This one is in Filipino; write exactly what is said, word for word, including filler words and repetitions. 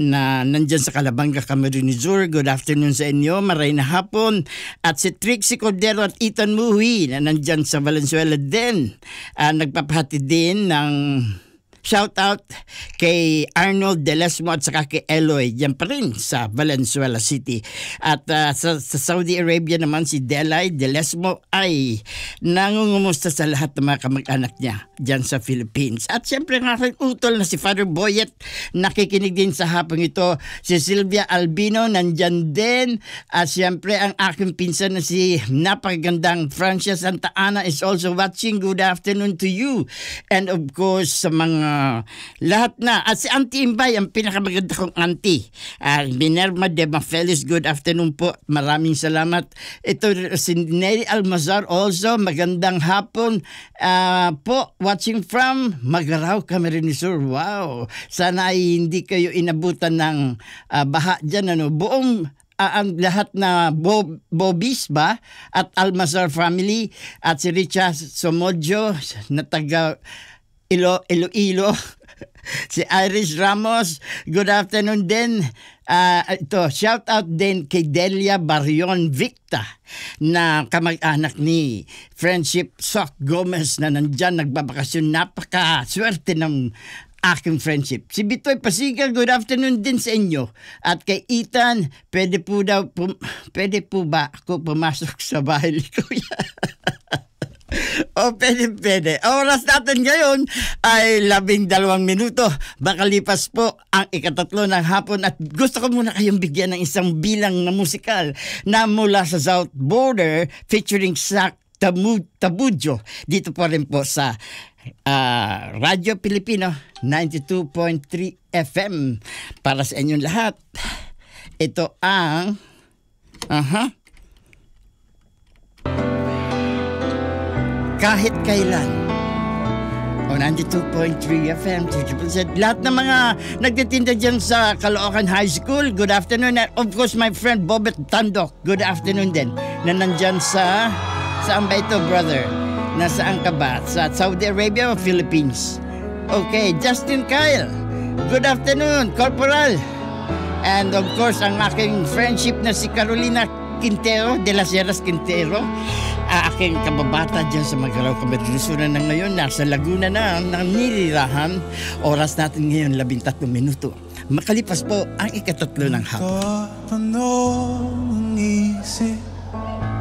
na nandyan sa Calabanga, Camarines Sur. Good afternoon sa inyo, maray na hapon. At si Trixie Cordero at Ethan Muhi na nandyan sa Valenzuela din. Uh, nagpapahati din ng shout out kay Arnold Delesmo at saka kay Eloy, yan pa rin sa Valenzuela City. At uh, sa, sa Saudi Arabia naman si Delay Delesmo ay nangungumusta sa lahat ng mga kamag-anak niya dyan sa Philippines. At siyempre ang aking utol na si Father Boyet, nakikinig din sa hapong ito. Si Sylvia Albino nandyan din. At siyempre ang aking pinsan na si napakagandang Francia Santa Ana is also watching. Good afternoon to you. And of course sa mga Uh, lahat na. At si Auntie Imbay, ang pinakamaganda kong auntie. Uh, Minerva de Mafelis, good afternoon po. Maraming salamat. Ito si Nelly Almazar also, magandang hapon uh, po. Watching from Magaraw, Camarines Sur. Wow. Sana ay hindi kayo inabutan ng uh, baha dyan. Ano? Buong uh, ang lahat na Bob, Bobis ba? At Almazar family. At si Richard Somodio na taga Ilo, Iloilo. Si Iris Ramos, good afternoon din. Uh, ito, shout out din kay Delia Barion Victa na kamag-anak ni Friendship Sock Gomez na nandyan nagbabakasyon. Napaka-swerte ng aking friendship. Si Bitoy Pasigal, good afternoon din sa inyo. At kay Ethan, pwede po daw, pum- pwede po ba ako pumasok sa bahay ni Kuya? O, pwede, pwede. Oras natin ngayon ay labing dalawang minuto. Baka lipas po ang ikatatlo ng hapon at gusto ko muna kayong bigyan ng isang bilang na musikal na mula sa South Border featuring Sak Tabudyo. Dito po rin po sa uh, Radyo Pilipino ninety-two point three F M. Para sa inyong lahat, ito ang aha uh-huh, Kahit Kailan o ninety-two point three F M. Lahat ng mga nagtitinda dyan sa Caloocan High School, good afternoon. And of course my friend Bobet Tandok, good afternoon din, na nandyan sa saan ba ito, brother? Nasaan ka ba? Sa Saudi Arabia o Philippines? Okay, Justin Kyle, good afternoon, Corporal. And of course ang aking friendship na si Carolina Quintero de las Sierras Quintero, aking kababata dyan sa Magaraw, Camarines Sur na ngayon nasa Laguna na nanirirahan. Oras natin ngayon labintatlong minuto. Makalipas po ang ikatatlo ng hapon. Ito, tanong isip